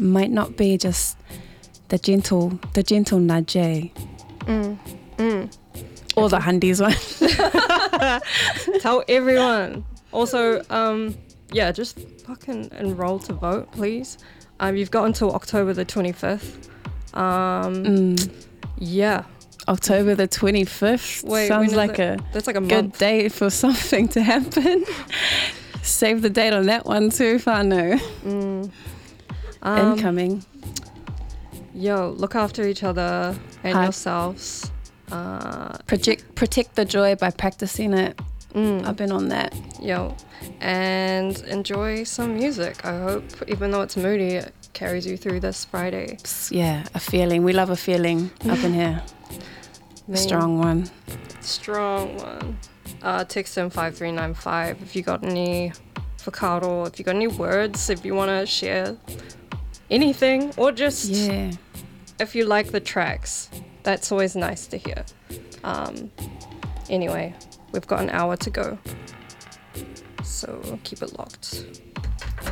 might not be just the gentle nudge, eh? Or the Hundies one. Tell everyone. Also, just fucking enroll to vote, please. You've got until October the 25th. Yeah. October the 25th. Wait, sounds like that's like a good month. day for something to happen. Save the date on that one too, whānau. Incoming. Yo, look after each other and yourselves. Protect the joy by practicing it. I've been on that. Yo, and enjoy some music. I hope, even though it's moody, it carries you through this Friday. Yeah, a feeling. We love a feeling up in here. A strong one. Text in 5395 if you got any whakaaro, if you got any words, if you want to share anything, or just if you like the tracks. That's always nice to hear. Anyway, we've got an hour to go, so keep it locked.